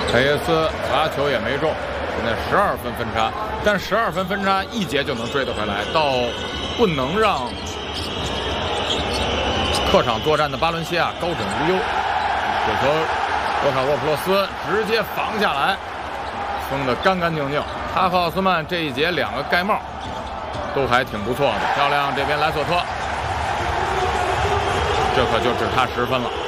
海耶斯罚球也没中，现在12分分差，但12分分差1节就能追得回来，倒不能让客场作战的巴伦西亚高枕无忧。这球罗卡沃普洛斯直接防下来，封得干干净净。他和奥斯曼这一节2个盖帽都还挺不错的，漂亮！这边莱索托，这可就只差10分了。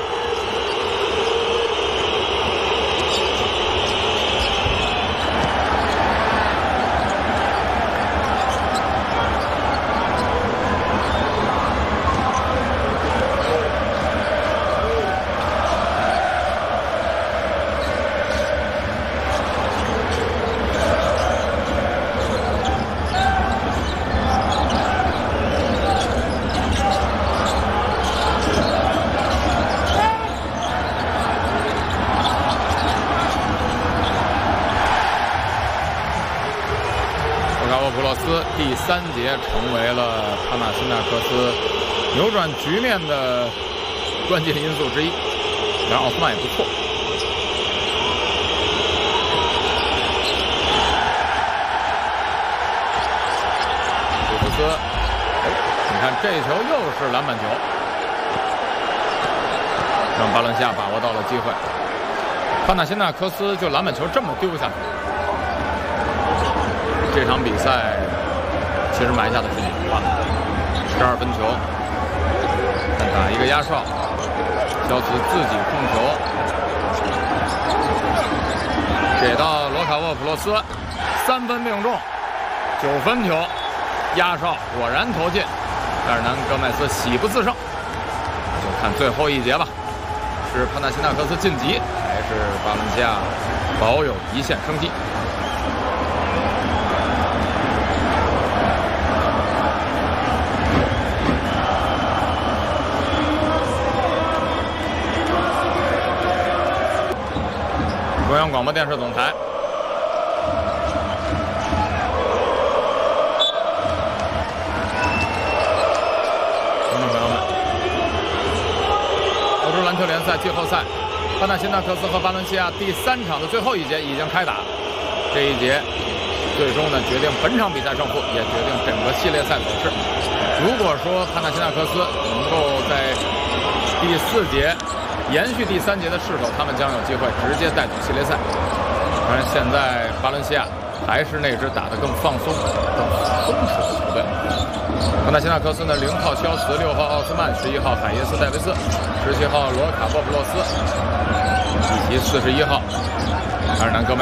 普洛斯第3节成为了帕纳辛纳克斯扭转局面的关键因素之一，然后奥斯曼也不错。布福斯，你看这球又是篮板球，让巴伦西亚把握到了机会。帕纳辛纳克斯就篮板球这么丢下去。这场比赛其实埋下的是隐患，12分球，再打一个压哨，肖茨自己控球，给到罗卡沃普洛斯，3分命中，9分球，压哨果然投进，埃尔南戈麦斯喜不自胜。就看最后一节吧，是帕纳辛纳克斯晋级，还是巴伦西亚保有一线生机？中央广播电视总台，观众朋友们，欧洲篮球联赛季后赛，帕纳辛纳克斯和巴伦西亚第3场的最后一节已经开打。这一节最终呢决定本场比赛胜负，也决定整个系列赛走势。如果说帕纳辛纳克斯能够在第4节延续第3节的势头，他们将有机会直接带走系列赛。当然，现在巴伦西亚还是那支打得更放松、更松弛的球队。帕纳辛纳克斯呢，0号肖茨，6号奥斯曼，11号海耶斯戴维斯，17号罗卡沃普洛斯，以及41号埃尔南戈麦。